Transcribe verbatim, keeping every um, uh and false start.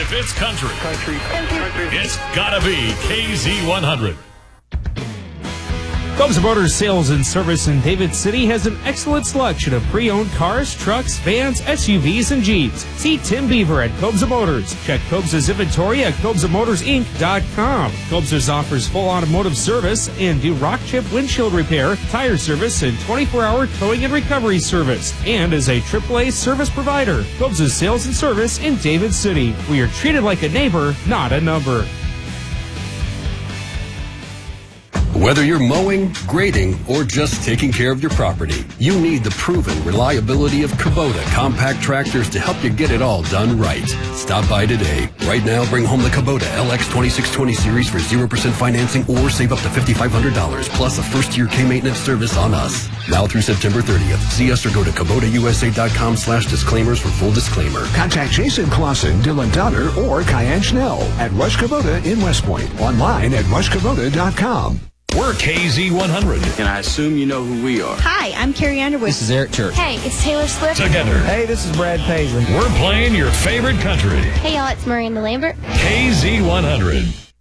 If it's country, Country. Country. it's gotta be K Z one hundred. Cobes Motors Sales and Service in David City has an excellent selection of pre-owned cars, trucks, vans, S U Vs, and Jeeps. See Tim Beaver at Cobes Motors. Check Cobes' inventory at Cobes Motors Inc dot com. Cobes offers full automotive service and do rock chip windshield repair, tire service, and twenty-four hour towing and recovery service. And is a triple A service provider. Cobes' Sales and Service in David City. We are treated like a neighbor, not a number. Whether you're mowing, grading, or just taking care of your property, you need the proven reliability of Kubota compact tractors to help you get it all done right. Stop by today. Right now, bring home the Kubota L X twenty-six twenty series for zero percent financing or save up to five thousand five hundred dollars plus a first-year K-maintenance service on us. Now through September thirtieth. See us or go to Kubota U S A dot com slash disclaimers for full disclaimer. Contact Jason Clausen, Dylan Donner, or Kyan Schnell at Rush Kubota in West Point. Online at rush kubota dot com. We're K Z one hundred. And I assume you know who we are. Hi, I'm Carrie Underwood. This is Eric Church. Hey, it's Taylor Swift. Together. Hey, this is Brad Paisley. We're playing your favorite country. Hey, y'all, it's Miranda Lambert. K Z one hundred.